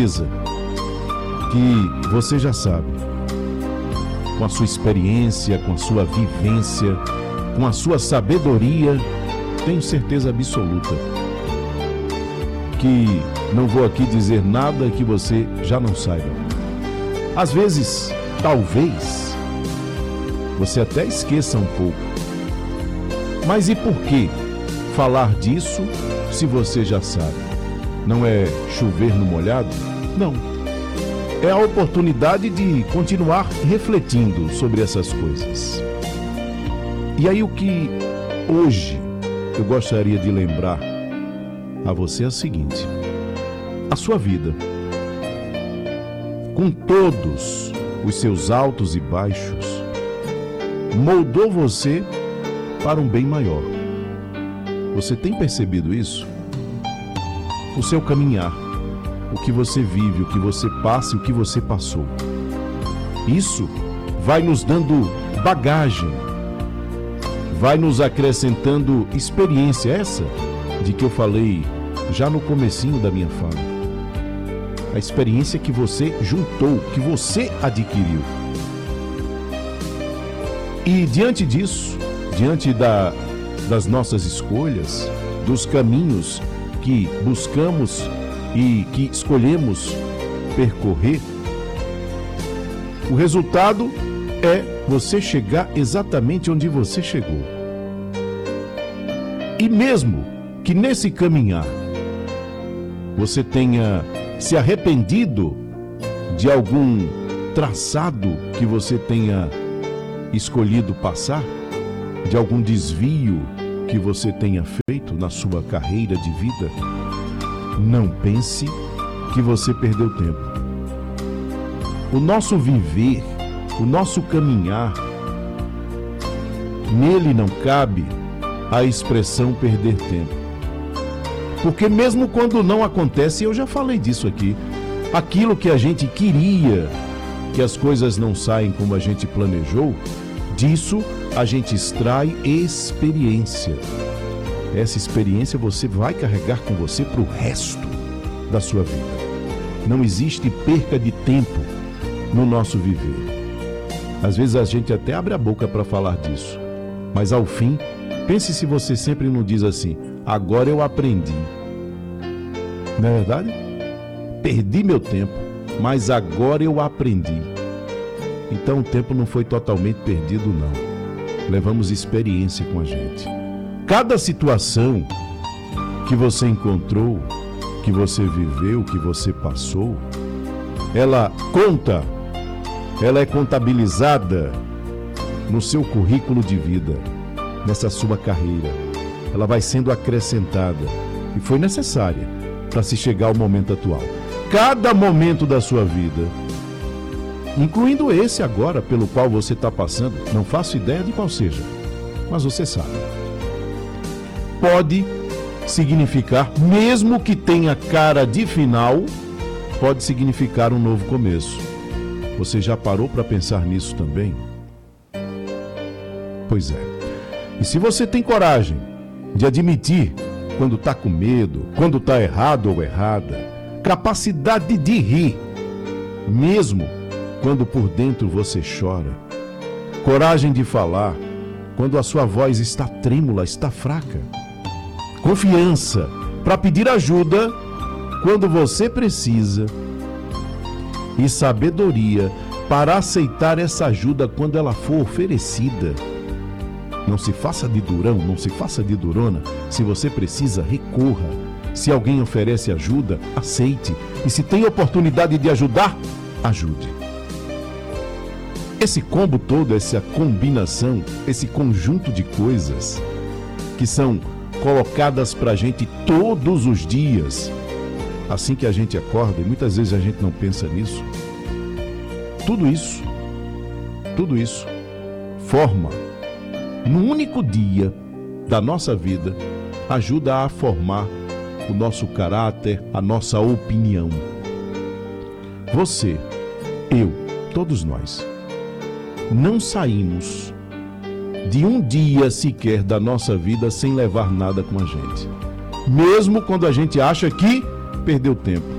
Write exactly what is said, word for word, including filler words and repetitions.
certeza que você já sabe, com a sua experiência, com a sua vivência, com a sua sabedoria, tenho certeza absoluta que não vou aqui dizer nada que você já não saiba. Às vezes, talvez, você até esqueça um pouco. Mas e por que falar disso se você já sabe? Não é chover no molhado? Não. É a oportunidade de continuar refletindo sobre essas coisas. E aí o que hoje eu gostaria de lembrar a você é o seguinte: a sua vida, com todos os seus altos e baixos, moldou você para um bem maior. Você tem percebido isso? O seu caminhar, o que você vive, o que você passa e o que você passou. Isso vai nos dando bagagem, vai nos acrescentando experiência, essa de que eu falei já no comecinho da minha fala. A experiência que você juntou, que você adquiriu. E diante disso, diante da, das nossas escolhas, dos caminhos que buscamos e que escolhemos percorrer, o resultado é você chegar exatamente onde você chegou. E mesmo que nesse caminhar você tenha se arrependido de algum traçado que você tenha escolhido passar, de algum desvio que você tenha feito na sua carreira de vida, não pense que você perdeu tempo. O nosso viver, o nosso caminhar, nele não cabe a expressão perder tempo. Porque mesmo quando não acontece, eu já falei disso aqui, aquilo que a gente queria, que as coisas não saem como a gente planejou, disso a gente extrai experiência. Essa experiência você vai carregar com você para o resto da sua vida. Não existe perca de tempo no nosso viver. Às vezes a gente até abre a boca para falar disso, mas ao fim, pense se você sempre não diz assim: agora eu aprendi. Não é verdade? Perdi meu tempo, mas agora eu aprendi. Então o tempo não foi totalmente perdido, não. Levamos experiência com a gente. Cada situação que você encontrou, que você viveu, que você passou, ela conta, ela é contabilizada no seu currículo de vida, nessa sua carreira. Ela vai sendo acrescentada e foi necessária para se chegar ao momento atual. Cada momento da sua vida, incluindo esse agora pelo qual você está passando, não faço ideia de qual seja, mas você sabe, pode significar, mesmo que tenha cara de final, pode significar um novo começo. Você já parou para pensar nisso também? Pois é. E se você tem coragem de admitir quando está com medo, quando está errado ou errada, capacidade de rir, mesmo quando por dentro você chora, coragem de falar quando a sua voz está trêmula, está fraca, confiança para pedir ajuda quando você precisa e sabedoria para aceitar essa ajuda quando ela for oferecida. Não se faça de durão, não se faça de durona. Se você precisa, recorra. Se alguém oferece ajuda, aceite. E se tem oportunidade de ajudar, ajude. Esse combo todo, essa combinação, esse conjunto de coisas que são colocadas pra gente todos os dias, assim que a gente acorda, e muitas vezes a gente não pensa nisso, tudo isso, tudo isso forma, no único dia da nossa vida, ajuda a formar o nosso caráter, a nossa opinião. Você, eu, todos nós, não saímos de um dia sequer da nossa vida sem levar nada com a gente. Mesmo quando a gente acha que perdeu tempo.